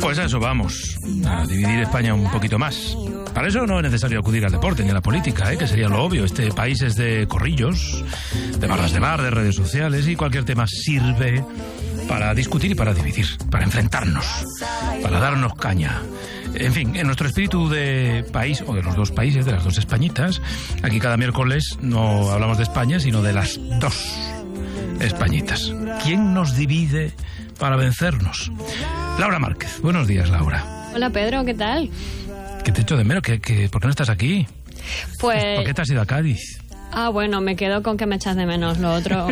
Pues a eso vamos, a dividir España un poquito más. Para eso no es necesario acudir al deporte ni a la política, que sería lo obvio. Este país es de corrillos, de barras de bar, de redes sociales, y cualquier tema sirve para discutir y para dividir, para enfrentarnos, para darnos caña. En fin, en nuestro espíritu de país, o de los dos países, de las dos Españitas, aquí cada miércoles no hablamos de España, sino de las dos Españitas. ¿Quién nos divide para vencernos? Laura Márquez. Buenos días, Laura. Hola, Pedro, ¿qué tal? ¿Qué te echo de menos? ¿Por qué no estás aquí? Pues... ¿Por qué te has ido a Cádiz? Ah, bueno, me quedo con que me echas de menos, lo otro...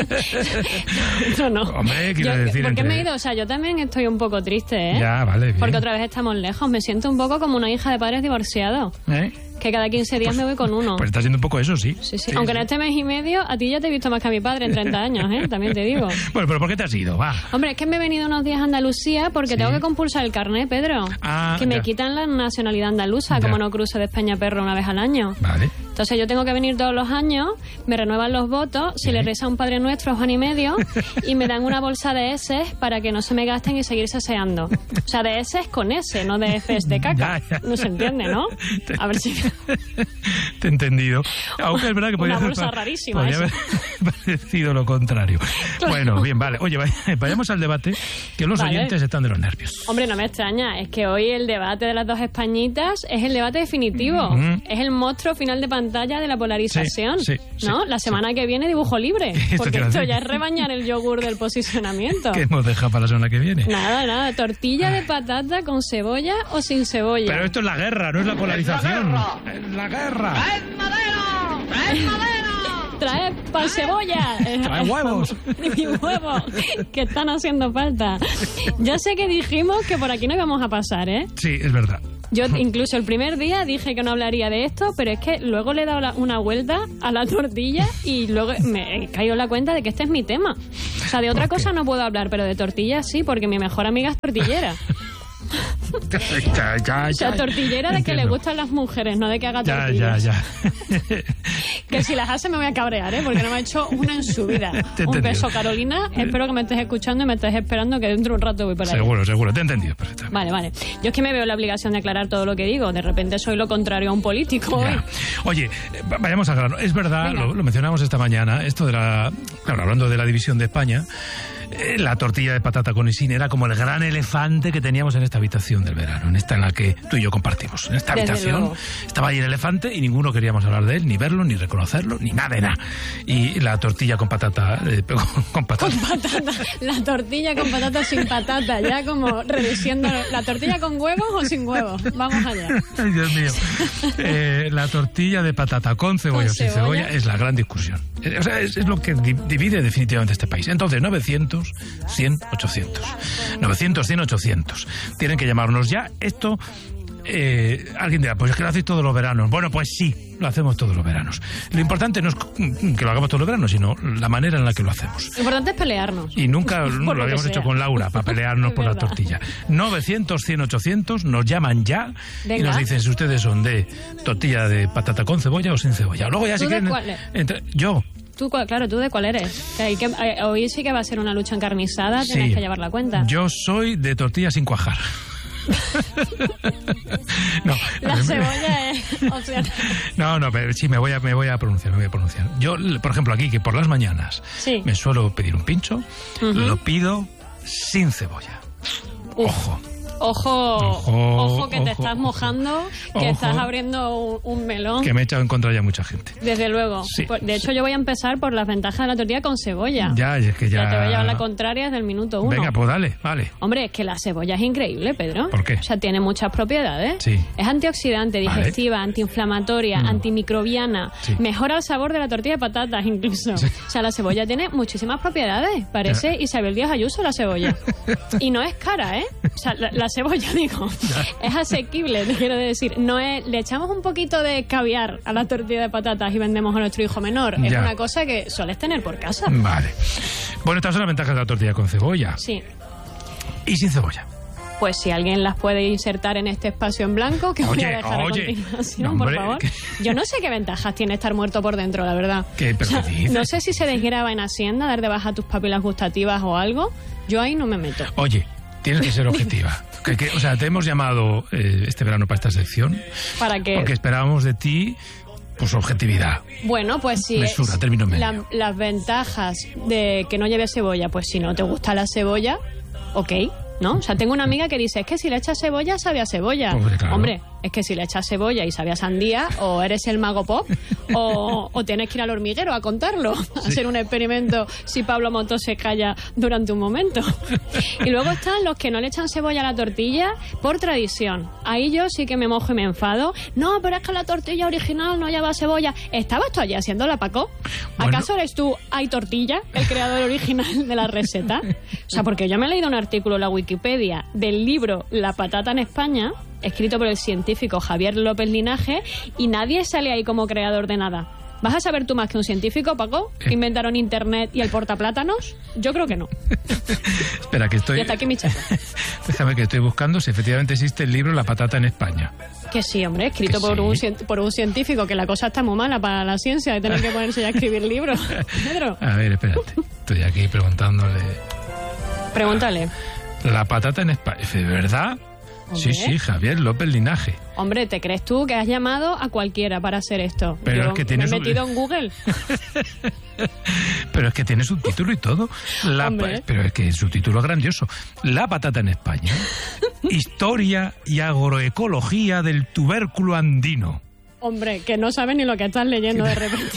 no. Hombre, quiero decir... ¿Por qué me he ido? O sea, yo también estoy un poco triste, ¿eh? Ya, vale, bien. Porque otra vez estamos lejos. Me siento un poco como una hija de padres divorciados. Que cada 15 días me voy con uno. Pues está siendo un poco eso, sí. Sí. Aunque en este mes y medio, a ti ya te he visto más que a mi padre en 30 años, ¿eh? También te digo. Bueno, pero ¿por qué te has ido? Va. Hombre, es que me he venido unos días a Andalucía porque tengo que compulsar el carné, Pedro. Que me quitan la nacionalidad andaluza, como no cruzo de Peñaperro una vez al año. Vale. Entonces yo tengo que venir todos los años, me renuevan los votos, si le reza un Padre Nuestro, Juan y medio, y me dan una bolsa de eses para que no se me gasten y seguir saseando. O sea, de eses con S, no de heces de caca. Ya. No se entiende, ¿no? A ver si... Te he entendido. Aunque es verdad que una bolsa rarísima. Podría haber parecido lo contrario. Claro. Bueno, bien, vale. Oye, vayamos al debate, que los oyentes están de los nervios. Hombre, no me extraña. Es que hoy el debate de las dos Españitas es el debate definitivo. Es el monstruo final de pantalla de la polarización. ¿No? La semana que viene dibujo libre. Porque esto ya es rebañar el yogur del posicionamiento. ¿Qué hemos dejado para la semana que viene? Nada. Tortilla de patata con cebolla o sin cebolla. Pero esto es la guerra, no es la polarización. ¡Es la guerra! ¡Traed madera! ¡Traed madera! ¡Traed pan cebolla! ¡Traed huevos! ¡Ni huevos! Que están haciendo falta. Yo sé que dijimos que por aquí no íbamos a pasar, ¿eh? Sí, es verdad. Yo incluso el primer día dije que no hablaría de esto, pero es que luego le he dado una vuelta a la tortilla y luego me he caído en la cuenta de que este es mi tema. O sea, de otra cosa no puedo hablar, pero de tortillas sí, porque mi mejor amiga es tortillera. O sea, tortillera de que le gustan las mujeres, no de que haga tortillas. Ya. Que si las hace me voy a cabrear, porque no me ha hecho una en su vida. Un beso, Carolina. Espero que me estés escuchando y me estés esperando, que dentro de un rato voy para allá. Seguro. Te he entendido perfectamente. Vale. Yo es que me veo la obligación de aclarar todo lo que digo. De repente soy lo contrario a un político. Oye, vayamos al grano. Es verdad, lo mencionamos esta mañana, esto de la... Claro, hablando de la división de España... La tortilla de patata con y sin era como el gran elefante que teníamos en esta habitación del verano, en esta en la que tú y yo compartimos. En esta habitación estaba ahí el elefante y ninguno queríamos hablar de él, ni verlo, ni reconocerlo, ni nada de nada. Y la tortilla con patata... Con patata. La tortilla con patata sin patata, ya como rediciendo... ¿La tortilla con huevos o sin huevos? Vamos allá. Ay, Dios mío. La tortilla de patata con cebolla o sin cebolla es la gran discusión. O sea, es lo que divide definitivamente este país. Entonces, 900, 100, 800. 900, 100, 800. Tienen que llamarnos ya. Esto, alguien dirá, pues es que lo hacéis todos los veranos. Bueno, pues sí, lo hacemos todos los veranos. Lo importante no es que lo hagamos todos los veranos, sino la manera en la que lo hacemos. Lo importante es pelearnos. Y nunca lo habíamos hecho con Laura, para pelearnos por la tortilla. 900, 100, 800, nos llaman ya. Venga. Y nos dicen si ustedes son de tortilla de patata con cebolla o sin cebolla. Luego ya si quieren... Yo... Claro, ¿tú de cuál eres? Hoy sí que va a ser una lucha encarnizada, tienes que llevar la cuenta. Yo soy de tortilla sin cuajar. No, la cebolla es opcional. No, pero sí, me voy a pronunciar. Yo, por ejemplo, aquí, que por las mañanas me suelo pedir un pincho, lo pido sin cebolla. Ojo, que te estás mojando, que estás abriendo un melón. Que me he echado en contra ya mucha gente. Desde luego. Sí. De hecho, yo voy a empezar por las ventajas de la tortilla con cebolla. Es que ya... te voy a llevar la contraria desde el minuto 1. Venga, pues dale, vale. Hombre, es que la cebolla es increíble, Pedro. ¿Por qué? O sea, tiene muchas propiedades. Sí. Es antioxidante, digestiva, antiinflamatoria, antimicrobiana. Sí. Mejora el sabor de la tortilla de patatas, incluso. Sí. O sea, la cebolla tiene muchísimas propiedades. Parece Isabel Díaz Ayuso la cebolla. Y no es cara, ¿eh? O sea, la cebolla, digo, es asequible, te quiero decir. No es, le echamos un poquito de caviar a la tortilla de patatas y vendemos a nuestro hijo menor. Es una cosa que sueles tener por casa. Vale. Bueno, estas son las ventajas de la tortilla con cebolla. Sí. ¿Y sin cebolla? Pues si alguien las puede insertar en este espacio en blanco, que voy a dejar a continuación, por favor. Yo no sé qué ventajas tiene estar muerto por dentro, la verdad. No sé si se desgraba en Hacienda, dar de baja tus papilas gustativas o algo. Yo ahí no me meto. Oye, Tienes que ser objetiva. O sea, te hemos llamado este verano para esta sección. ¿Para qué? Porque esperábamos de ti, pues, objetividad. Bueno, pues sí. Mesura, término medio. Las ventajas de que no lleve cebolla, pues si no te gusta la cebolla, ok, ¿no? O sea, tengo una amiga que dice, es que si le echas cebolla, sabe a cebolla. Claro. Hombre, es que si le echas cebolla y sabe a sandía, o eres el mago pop, o tienes que ir al hormiguero a contarlo, a hacer un experimento si Pablo Motos se calla durante un momento. Y luego están los que no le echan cebolla a la tortilla por tradición. Ahí yo sí que me mojo y me enfado. No, pero es que la tortilla original no lleva cebolla. ¿Estabas tú allí haciéndola, Paco? Bueno. ¿Acaso eres tú, Hay Tortilla, el creador original de la receta? O sea, porque yo me he leído un artículo en la Wikipedia del libro La patata en España, escrito por el científico Javier López Linaje, y nadie sale ahí como creador de nada. ¿Vas a saber tú más que un científico, Paco? ¿Que inventaron Internet y el portaplátanos? Yo creo que no. Espera, que estoy... Y hasta aquí mi chapa. Déjame que estoy buscando si efectivamente existe el libro La patata en España. Que sí, hombre, escrito por un científico, que la cosa está muy mala para la ciencia, de tener que ponerse ya a escribir libros. Pedro. A ver, espérate. Estoy aquí preguntándole... Pregúntale. La patata en España. ¿De verdad? Hombre. Sí, Javier López Linaje. Hombre, ¿te crees tú que has llamado a cualquiera para hacer esto? Pero yo es que tienes me he metido en Google. Pero es que tiene subtítulo y todo. Pero es que su título es grandioso. La patata en España. Historia y agroecología del tubérculo andino. Hombre, que no sabes ni lo que estás leyendo de repente.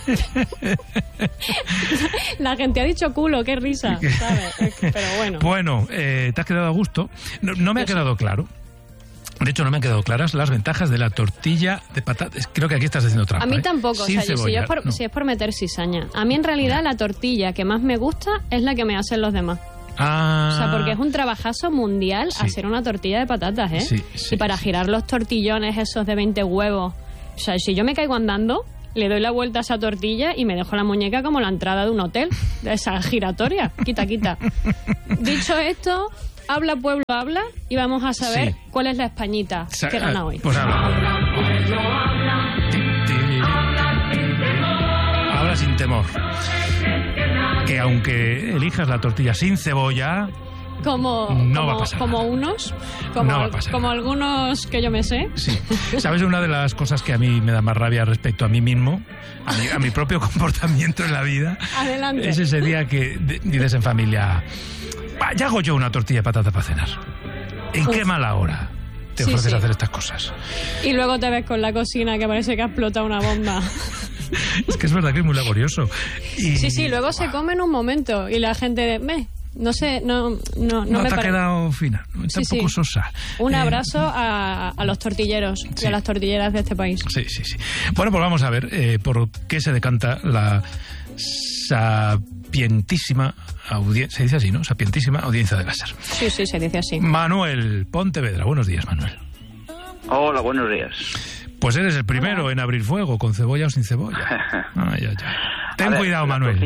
La gente ha dicho culo, qué risa, ¿sabes? Pero bueno. Bueno, ¿te has quedado a gusto? No me ha quedado claro. De hecho, no me han quedado claras las ventajas de la tortilla de patatas. Creo que aquí estás haciendo trampa. A mí tampoco. Sin o sea, cebolla, si es por meter cizaña. A mí, en realidad, la tortilla que más me gusta es la que me hacen los demás. Ah. O sea, porque es un trabajazo mundial hacer una tortilla de patatas, ¿eh? Sí, y para girar los tortillones esos de 20 huevos. O sea, si yo me caigo andando, le doy la vuelta a esa tortilla y me dejo la muñeca como la entrada de un hotel, de esa giratoria. Quita. Dicho esto, habla pueblo habla, y vamos a saber cuál es la Españita que gana hoy. Pues habla sin temor. Que aunque elijas la tortilla sin cebolla... Como algunos que yo me sé. Sí. ¿Sabes una de las cosas que a mí me da más rabia respecto a mí mismo? A mi propio comportamiento en la vida. Adelante. Es ese día que dices en familia, ya hago yo una tortilla de patata para cenar. ¿En qué mala hora te ofreces a hacer estas cosas? Y luego te ves con la cocina que parece que ha explotado una bomba. Es que es verdad que es muy laborioso. Sí, luego se come en un momento y la gente... No sé, no me te ha quedado fina, está un poco sosa. Un abrazo a los tortilleros y a las tortilleras de este país. Sí. Bueno, pues vamos a ver por qué se decanta la sapientísima audiencia, se dice así, ¿no? Sapientísima audiencia de láser. Sí, se dice así. Manuel Pontevedra, buenos días, Manuel. Hola, buenos días. Pues eres el primero en abrir fuego, con cebolla o sin cebolla. Ay. Ten cuidado, Manuel.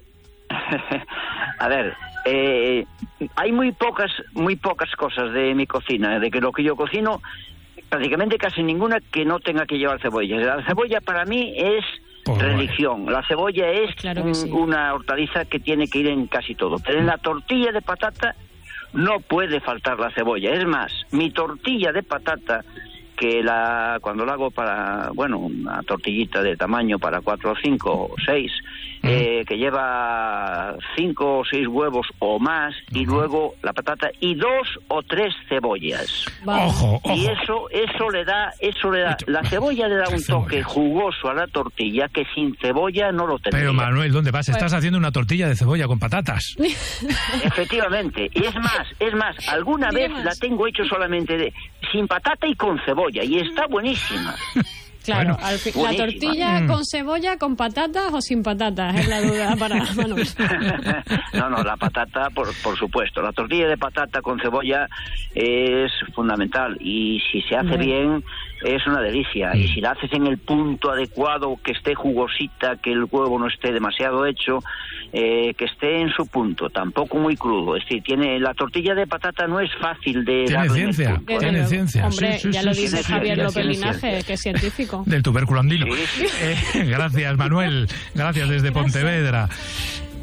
A ver, hay muy pocas cosas de mi cocina, de que lo que yo cocino, prácticamente casi ninguna que no tenga que llevar cebolla. La cebolla para mí es religión. La cebolla es una hortaliza que tiene que ir en casi todo. Pero en la tortilla de patata no puede faltar la cebolla. Es más, mi tortilla de patata, que cuando la hago para, una tortillita de tamaño para 4 o 5 o 6, que lleva 5 o 6 huevos o más, y luego la patata y 2 o 3 cebollas. Ojo. Y eso le da, la cebolla le da un toque jugoso a la tortilla que sin cebolla no lo tendría. Pero Manuel, ¿dónde vas? Estás haciendo una tortilla de cebolla con patatas. Efectivamente. Y es más, alguna vez la tengo hecho solamente sin patata y con cebolla, y está buenísima. Claro, la tortilla con cebolla, con patatas o sin patatas, es la duda para Manuel. No, la patata, por supuesto. La tortilla de patata con cebolla es fundamental, y si se hace bien es una delicia. Y si la haces en el punto adecuado, que esté jugosita, que el huevo no esté demasiado hecho, que esté en su punto, tampoco muy crudo. Es decir, la tortilla de patata no es fácil de darle en el punto. Tiene ciencia. Hombre, ya lo dice Javier López Linaje, que es científico. Del tubérculo andino. Gracias, Manuel. Gracias desde Pontevedra.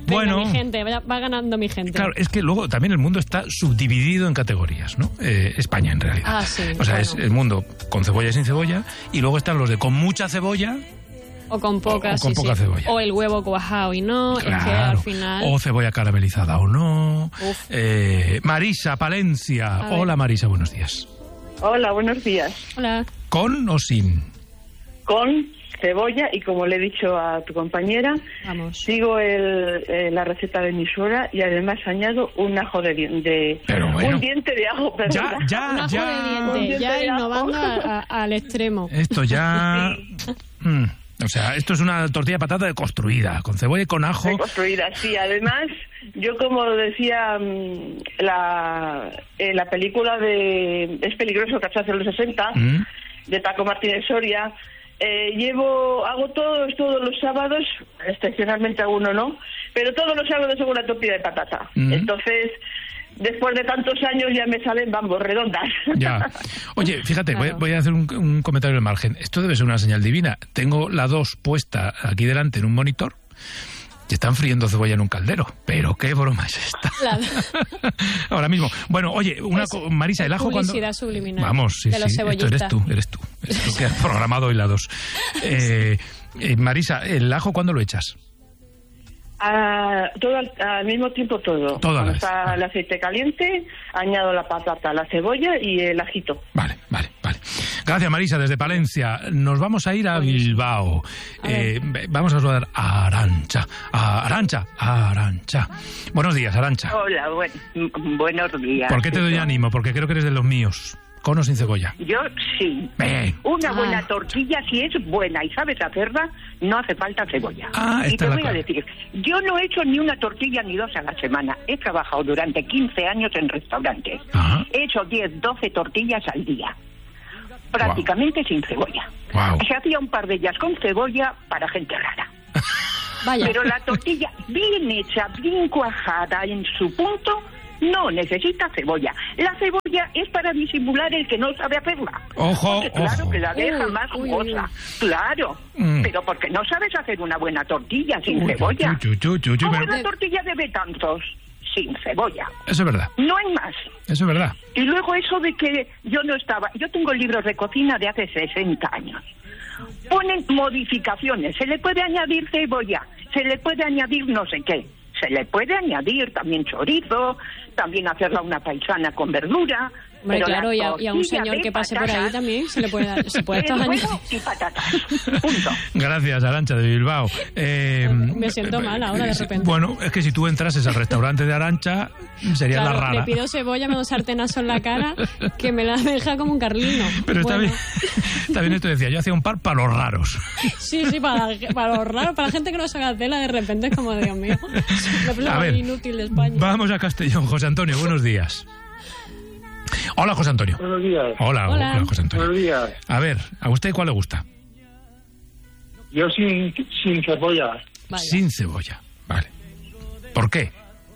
Venga, mi gente, va ganando mi gente. Claro, es que luego también el mundo está subdividido en categorías, ¿no? España, en realidad. Ah, sí. O sea, es el mundo con cebolla y sin cebolla, y luego están los de con mucha cebolla... O con poca, o con poca cebolla. O el huevo cuajado y no, claro. Es que al final... O cebolla caramelizada o no. Marisa, Palencia. Hola, Marisa, buenos días. Hola, buenos días. Hola. ¿Con o sin? Con cebolla, y como le he dicho a tu compañera, sigo la receta de mi suegra y además añado un ajo de bueno, un diente de ajo, perdón. Un ajo de diente, ya innovando al extremo. Esto ya... O sea, esto es una tortilla de patata deconstruida, con cebolla y con ajo. Deconstruida, sí. Además, yo como decía la película de Es peligroso cacharse en los 60, de Paco Martínez Soria, hago todos los sábados, excepcionalmente alguno no, pero todos los sábados hago una tortilla de patata. Entonces... Después de tantos años ya me salen, redondas. Ya. Oye, fíjate, claro. voy a hacer un comentario al margen. Esto debe ser una señal divina. Tengo la 2 puesta aquí delante en un monitor y están friendo cebolla en un caldero. Pero qué broma es esta. Claro. Ahora mismo. Bueno, oye, Marisa, el ajo cuando... Publicidad subliminal. Vamos, sí, de los cebollistas. Esto eres tú. Es lo que has programado hoy la 2. Marisa, ¿el ajo cuándo lo echas? Todo al mismo tiempo todo. Cuando está el aceite caliente, añado la patata, la cebolla y el ajito. Vale. Gracias, Marisa, desde Palencia. Nos vamos a ir a Bilbao. Vamos a saludar a Arantxa. Arantxa. Buenos días, Arantxa. Hola, buenos días. ¿Por qué te doy ánimo? Porque creo que eres de los míos. ¿Con o sin cebolla? Yo sí. Una buena tortilla, si es buena y sabes hacerla, no hace falta cebolla. Y te voy a decir, yo no he hecho ni una tortilla ni 2 a la semana. He trabajado durante 15 años en restaurantes. He hecho 10, 12 tortillas al día. Prácticamente sin cebolla. Se hacía un par de ellas con cebolla para gente rara. Vaya. Pero la tortilla bien hecha, bien cuajada en su punto... No necesita cebolla. La cebolla es para disimular el que no sabe hacerla. Ojo. Que la deja más jugosa. Claro. Pero porque no sabes hacer una buena tortilla sin cebolla. ¿Cómo la tortilla de Betanzos? Sin cebolla. Eso es verdad. No hay más. Eso es verdad. Y luego eso de que yo tengo libros de cocina de hace 60 años. Ponen modificaciones. Se le puede añadir cebolla. Se le puede añadir no sé qué. Se le puede añadir también chorizo, también hacerla una paisana con verdura. Hombre, claro, y a un señor que pase por ahí también se puede estos años. Y patatas. Punto. Gracias, Arantxa, de Bilbao. Me siento mal ahora de repente. Bueno, es que si tú entrases al restaurante de Arantxa, sería la rara. Le pido cebolla, me doy un sartenazo en la cara, que me la deja como un carlino. Pero está bien esto decía, yo hacía un par para los raros. Sí, para los raros, para la gente que no saca tela, de repente es como, Dios mío, la persona inútil de España. Vamos a Castellón. José Antonio, buenos días. Hola, José Antonio. Buenos días. Hola, José Antonio. Buenos días. A ver, ¿a usted cuál le gusta? Yo sin cebolla. Vale. Sin cebolla, vale. ¿Por qué?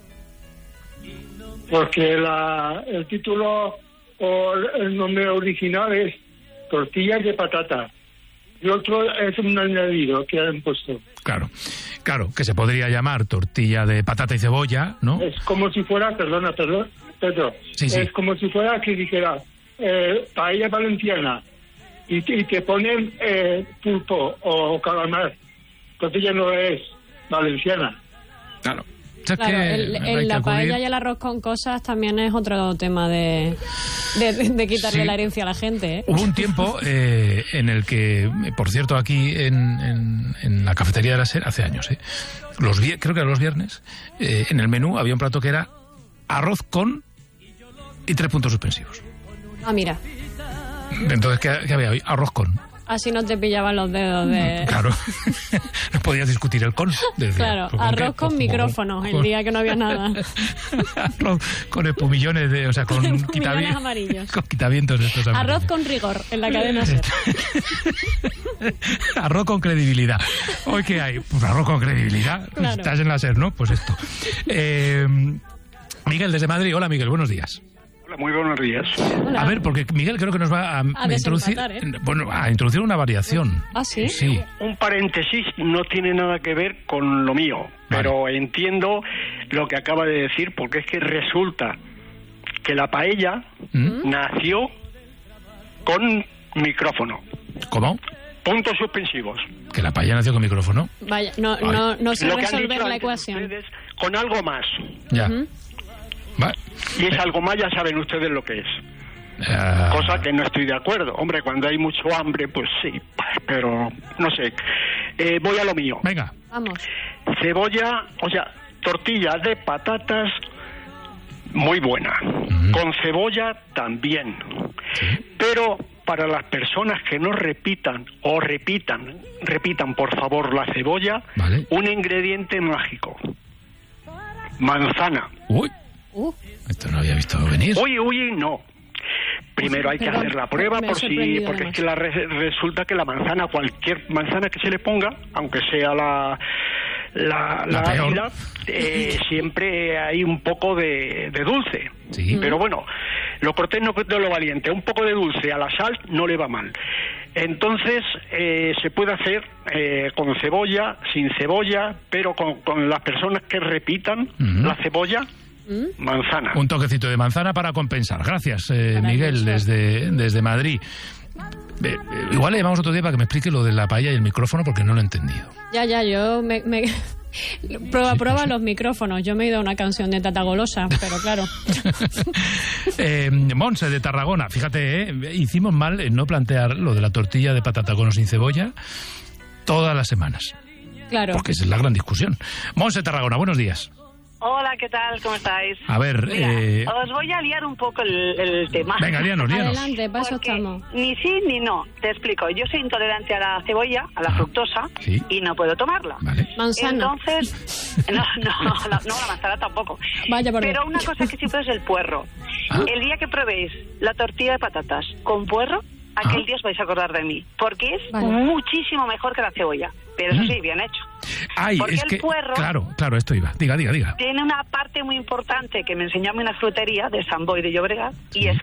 Porque el título o el nombre original es tortillas de patata. Y otro es un añadido que han puesto. Claro, que se podría llamar tortilla de patata y cebolla, ¿no? Es como si fuera, perdón, Pedro. Sí. Es como si fuera que dijera paella valenciana y te ponen pulpo o calamar. Tortilla no es valenciana. Claro. La paella y el arroz con cosas también es otro tema de quitarle la herencia a la gente, ¿eh? Hubo un tiempo en el que, por cierto, aquí en la cafetería de la SER, hace años, creo que eran los viernes, en el menú había un plato que era arroz con y 3 puntos suspensivos. Ah, mira. Entonces, ¿qué había hoy? Arroz con. Así no te pillaban los dedos de... Claro, no podías discutir el con. Claro, arroz con micrófonos, el día que no había nada. Arroz con espumillones, con espumillones amarillos. Con quitavientos de estos amarillos. Arroz con rigor, en la cadena SER. Arroz con credibilidad. ¿Hoy qué hay? Pues arroz con credibilidad. Claro. Estás en la SER, ¿no? Pues esto. Miguel, desde Madrid. Hola, Miguel, buenos días. Muy buenos días. Hola. A ver, porque Miguel creo que nos va a introducir una variación. ¿Ah, sí? Sí. Un paréntesis, no tiene nada que ver con lo mío, pero entiendo lo que acaba de decir, porque es que resulta que la paella nació con micrófono. ¿Cómo? Puntos suspensivos. ¿Que la paella nació con micrófono? Vaya, no sé resolver la ecuación. Con algo más. Ya. Y es algo más, ya saben ustedes lo que es. Cosa que no estoy de acuerdo. Hombre, cuando hay mucho hambre, pues sí, pero no sé. Voy a lo mío. Venga. Vamos. Cebolla, o sea, tortilla de patatas muy buena. Con cebolla también. ¿Sí? Pero para las personas que no repitan por favor la cebolla, un ingrediente mágico. Manzana. Uy. Esto no había visto venir. Uy, no. Primero hay que hacer la prueba porque es que resulta que la manzana, cualquier manzana que se le ponga, aunque sea la ácida, siempre hay un poco de dulce. Sí. Pero bueno, lo cortés no es lo valiente. Un poco de dulce a la sal no le va mal. Entonces se puede hacer con cebolla, sin cebolla, pero con las personas que repitan la cebolla. Manzana. Un toquecito de manzana para compensar. Gracias, Miguel, desde Madrid. Igual le llamamos otro día para que me explique lo de la paella y el micrófono, porque no lo he entendido. Ya, yo me... Prueba los micrófonos. Yo me he ido a una canción de Tata Golosa, pero claro. Montse, de Tarragona. Fíjate, hicimos mal en no plantear lo de la tortilla de patata con o sin cebolla todas las semanas. Claro. Porque esa es la gran discusión. Montse, Tarragona, buenos días. Hola, ¿qué tal? ¿Cómo estáis? A ver... Mira, os voy a liar un poco el tema. Venga, líanos. Adelante, paso estamos. Ni sí ni no. Te explico. Yo soy intolerante a la cebolla, a la fructosa, y no puedo tomarla. Vale. Manzana. Entonces... No, la manzana tampoco. Vaya por Pero una cosa que sí puedo es el puerro. El día que probéis la tortilla de patatas con puerro, aquel día os vais a acordar de mí. Porque es muchísimo mejor que la cebolla. Pero eso sí, bien hecho. Porque el puerro... Claro, esto iba. Diga. Tiene una parte muy importante que me enseñó a mí una frutería de San Boi de Llobregat, y es